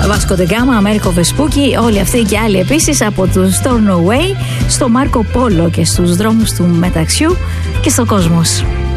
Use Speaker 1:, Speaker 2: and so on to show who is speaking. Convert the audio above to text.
Speaker 1: Βάσκο Ντεγκάμα, Αμέρικο Βεσπούκι, όλοι αυτοί και άλλοι επίσης από του Stornoway στο Μάρκο Πόλο και στους δρόμους του μεταξιού και στο κόσμος.